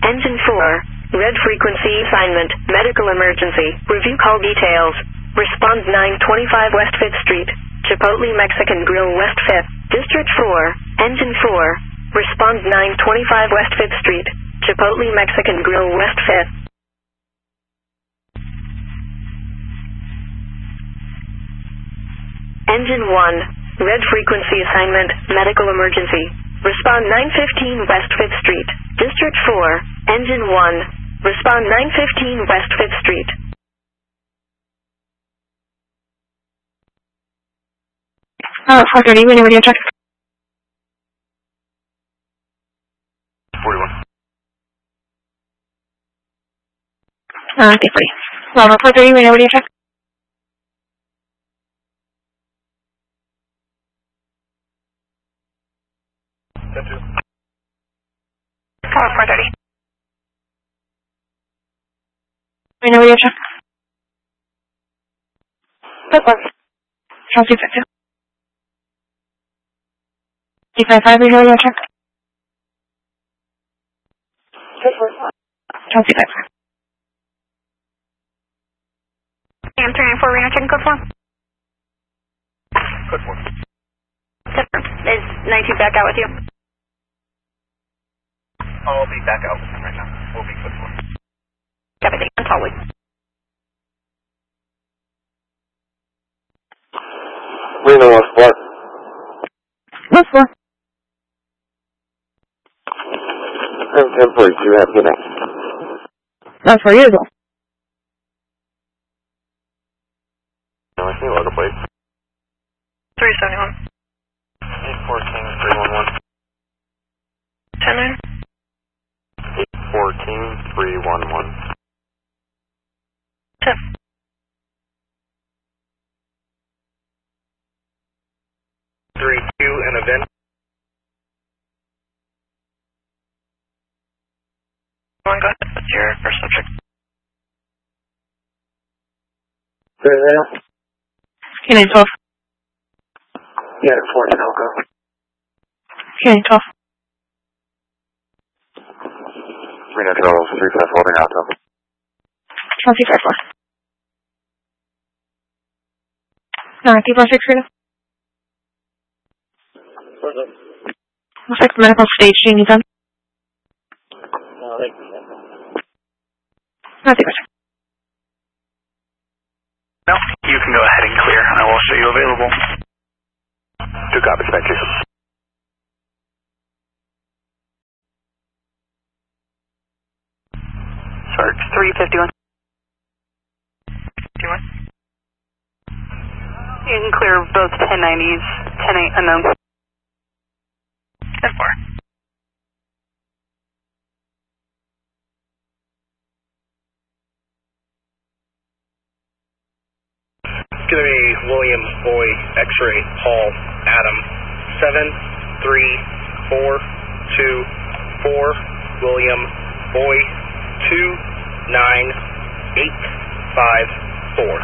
Engine 4, red frequency assignment, medical emergency, review call details. Respond 925 West 5th Street, Chipotle Mexican Grill West 5th, District 4, Engine 4. Respond 925 West 5th Street, Chipotle Mexican Grill West 5th. Engine 1, red frequency assignment, medical emergency. Respond 915 West 5th Street, District 4, Engine 1. Respond 915 West 5th Street. 430, when radio check. 41. Okay, 40. Well, 430, when radio check. That's it. 430. When radio check. Good one. Chelsea 52. 255, when radio check. Good one. Chelsea 55. I'm turning for radio check, code 4. Code 4. Is 92 back out with you? I'll be back out with him right now. We'll be code 4. Copy, I'm totally. Reno West 4. West 4. I'm 1042, have a good night. That's for you, though. No, I see a lot of plates. 371. 84 King 311. 10-9. 84 King 311. 10. Three, two, an event. Go ahead. What's your first subject? Canadian 12. Yeah, 14, I'll go. Canadian 12. Reno Charles 35 holding out of. Chelsea 54. 246, Reno. Looks like the medical stage. Do you need them? No, thank you. Not the question. No, you can go ahead and clear. I will show you available. 2 copies, thank you. Sarge 351. 51. You can clear both 1090s, 10-8 unknown. 10-4. It's going to be William Boy, X-ray, Paul, Adam, 73424, William Boy, 29854.